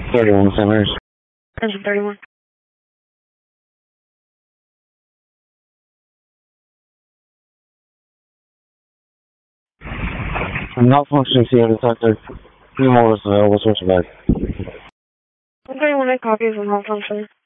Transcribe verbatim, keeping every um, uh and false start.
thirty-one centers. Engine thirty-one. Not functioning C O detector. Three more is available, switch back. thirty-one, I copy from malfunction.